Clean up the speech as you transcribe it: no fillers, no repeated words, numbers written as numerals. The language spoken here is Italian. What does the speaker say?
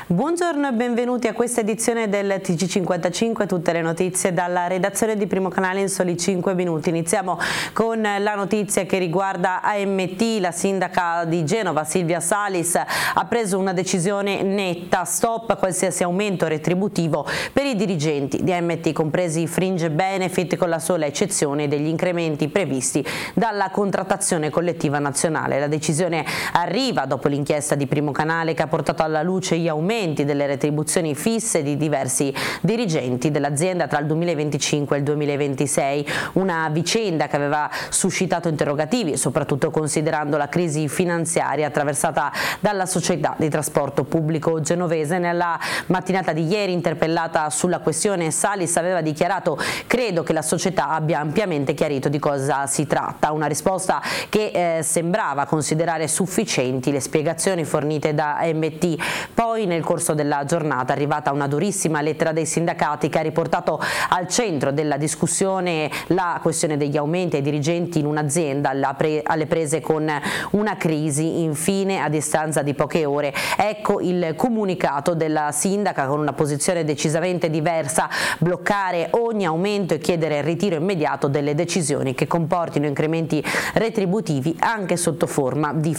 Buongiorno e benvenuti a questa edizione del TG55, tutte le notizie dalla redazione di Primo Canale in soli 5 minuti. Iniziamo con la notizia che riguarda AMT. La sindaca di Genova, Silvia Salis, ha preso una decisione netta: stop a qualsiasi aumento retributivo per i dirigenti di AMT, compresi i fringe benefit, con la sola eccezione degli incrementi previsti dalla contrattazione collettiva nazionale. La decisione arriva dopo l'inchiesta di Primo Canale che ha portato alla luce gli aumenti delle retribuzioni fisse di diversi dirigenti dell'azienda tra il 2025 e il 2026, una vicenda che aveva suscitato interrogativi, soprattutto considerando la crisi finanziaria attraversata dalla società di trasporto pubblico genovese. Nella mattinata di ieri, interpellata sulla questione, Salis aveva dichiarato: credo che la società abbia ampiamente chiarito di cosa si tratta, una risposta che sembrava considerare sufficienti le spiegazioni fornite da AMT. Poi nel corso della giornata è arrivata una durissima lettera dei sindacati che ha riportato al centro della discussione la questione degli aumenti ai dirigenti in un'azienda alle prese con una crisi. Infine, a distanza di poche ore, ecco il comunicato della sindaca con una posizione decisamente diversa: bloccare ogni aumento e chiedere il ritiro immediato delle decisioni che comportino incrementi retributivi anche sotto forma di